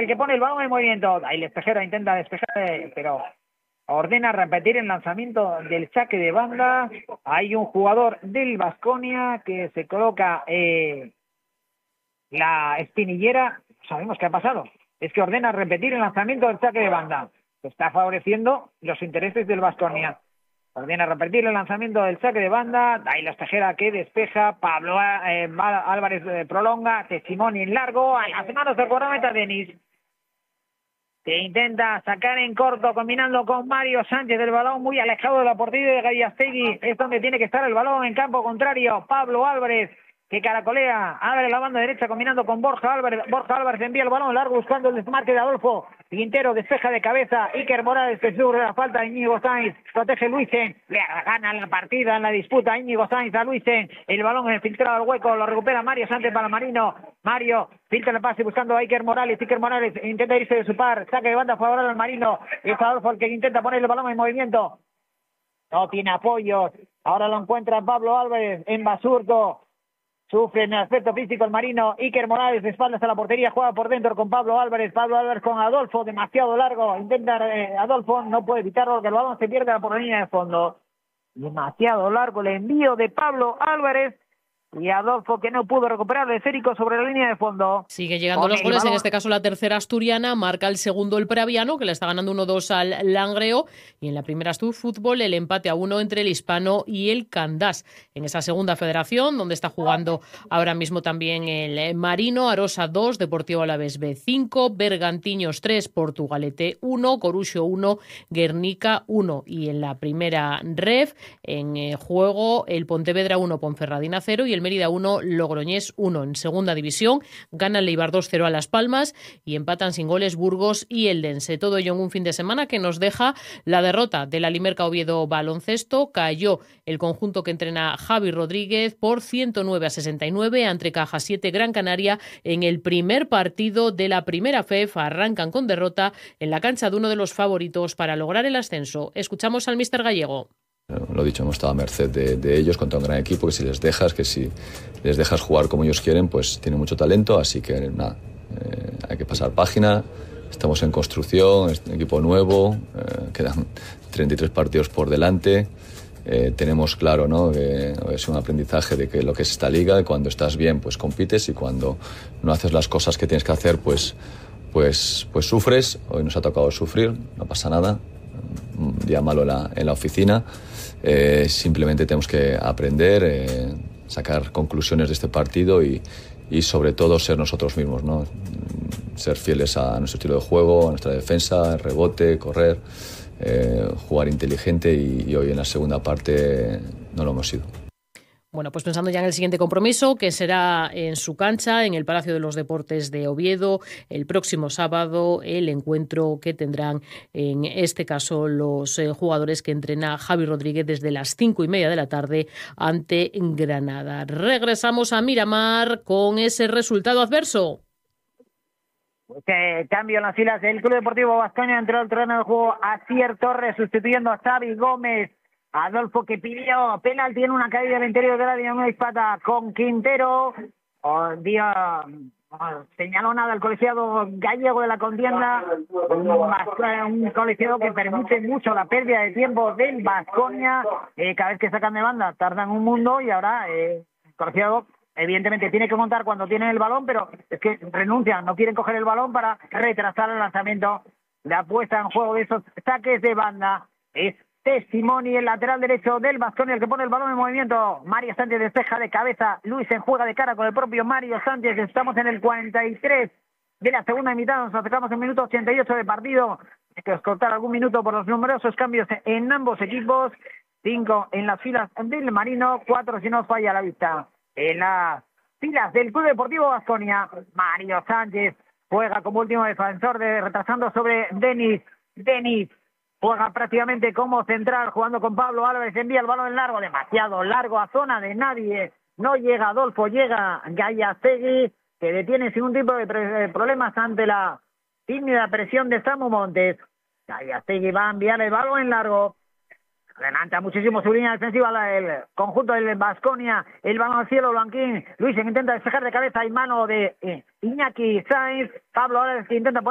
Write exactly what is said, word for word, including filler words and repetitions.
el que pone el balón en movimiento. Ahí el Espejero intenta despejar, pero ordena repetir el lanzamiento del saque de banda. Hay un jugador del Baskonia que se coloca eh, la espinillera. Sabemos qué ha pasado. Es que ordena repetir el lanzamiento del saque de banda. Está favoreciendo los intereses del Baskonia. Ordena repetir el lanzamiento del saque de banda. Ahí la Espejera que despeja. Pablo eh, Álvarez eh, prolonga. Testimoni en largo. A las manos del guardameta Denis, que intenta sacar en corto, combinando con Mario Sánchez, el balón muy alejado de la portería de Gallastegui. Es donde tiene que estar el balón en campo contrario. Pablo Álvarez, que caracolea, abre la banda derecha combinando con Borja Álvarez. Borja Álvarez envía el balón largo buscando el desmarque de Adolfo. Quintero despeja de cabeza. Iker Morales que sufre la falta de Íñigo Sainz. Protege Luisen. Le gana la partida en la disputa Íñigo Sainz a Luisen. El balón es filtrado al hueco. Lo recupera Mario Sánchez para Marino. Mario filtra el pase buscando a Iker Morales. Iker Morales intenta irse de su par. Saque de banda favorable al Marino. Es Adolfo el que intenta poner el balón en movimiento. No tiene apoyos. Ahora lo encuentra Pablo Álvarez en Basurto. Sufre en el aspecto físico el Marino. Iker Morales de espaldas a la portería, juega por dentro con Pablo Álvarez. Pablo Álvarez con Adolfo, demasiado largo. Intenta eh, Adolfo, no puede evitarlo porque el balón se pierde por la línea de fondo. Demasiado largo el envío de Pablo Álvarez. Y Adolfo que no pudo recuperar el esférico sobre la línea de fondo. Sigue llegando los goles, en este caso la tercera asturiana, marca el segundo el Preaviano, que le está ganando uno dos al Langreo, y en la primera Astur Fútbol el empate a uno entre el Hispano y el Candás. En esa segunda federación, donde está jugando ahora mismo también el Marino, Arosa dos, Deportivo Alavés B cinco, Bergantiños tres, Portugalete uno, Coruxo uno, Guernica uno, y en la primera ref, en eh, juego el Pontevedra uno, Ponferradina cero, y el Mérida uno, Logroñés uno. En segunda división gana el Eibar dos cero a Las Palmas y empatan sin goles Burgos y Eldense. Todo ello en un fin de semana que nos deja la derrota de la Limerca Oviedo Baloncesto. Cayó el conjunto que entrena Javi Rodríguez por ciento nueve a sesenta y nueve ante Caja siete Gran Canaria en el primer partido de la primera F E F. Arrancan con derrota en la cancha de uno de los favoritos para lograr el ascenso. Escuchamos al míster Gallego. Lo dicho, hemos estado a merced de, de ellos contra un gran equipo, que si les dejas, que si les dejas jugar como ellos quieren, pues tienen mucho talento, así que nada, eh, hay que pasar página, estamos en construcción, es un equipo nuevo, eh, quedan treinta y tres partidos por delante, eh, tenemos claro, ¿no?, que es un aprendizaje de que lo que es esta liga, y cuando estás bien pues compites y cuando no haces las cosas que tienes que hacer pues, pues, pues sufres. Hoy nos ha tocado sufrir, no pasa nada, un día malo en la, en la oficina. Eh, simplemente tenemos que aprender, eh, sacar conclusiones de este partido y, y sobre todo ser nosotros mismos, ¿no? Ser fieles a nuestro estilo de juego, a nuestra defensa, rebote, correr, eh, jugar inteligente y, y hoy en la segunda parte no lo hemos sido. Bueno, pues pensando ya en el siguiente compromiso, que será en su cancha, en el Palacio de los Deportes de Oviedo, el próximo sábado, el encuentro que tendrán, en este caso, los eh, jugadores que entrena Javi Rodríguez desde las cinco y media de la tarde ante Granada. Regresamos a Miramar con ese resultado adverso. Este cambio en las filas del Club Deportivo Baskonia, entró al terreno del juego Asier Torres sustituyendo a Xavi Gómez. Adolfo que pidió penalti en una caída del interior de la línea, una dispata con Quintero. Oh, dio, oh, señaló nada el colegiado gallego de la contienda. Un, un colegiado que permite mucho la pérdida de tiempo del Baskonia. Eh, cada vez que sacan de banda tardan un mundo y ahora eh, el colegiado evidentemente tiene que montar cuando tienen el balón, pero es que renuncian, no quieren coger el balón para retrasar el lanzamiento. La puesta en juego de esos saques de banda es Testimoni, el lateral derecho del Baskonia, el que pone el balón en movimiento. Mario Sánchez despeja de cabeza. Luis en juega de cara con el propio Mario Sánchez. Estamos en el cuarenta y tres de la segunda mitad. Nos acercamos al minuto ochenta y ocho de partido. Hay que cortar algún minuto por los numerosos cambios en ambos equipos. Cinco en las filas del Marino, cuatro si no falla la vista. En las filas del Club Deportivo Baskonia, Mario Sánchez juega como último defensor, de, retrasando sobre Denis. Denis juega prácticamente como central, jugando con Pablo Álvarez, envía el balón en largo, demasiado largo a zona de nadie, no llega Adolfo, llega Gallastegui, que detiene sin ningún tipo de pre- problemas ante la tímida presión de Samu Montes. Gallastegui va a enviar el balón en largo, levanta muchísimo su línea defensiva el conjunto del Baskonia, el balón al cielo, Blanquín, Luis intenta despejar de cabeza y mano de eh, Iñaki Sainz, Pablo Álvarez que intenta poner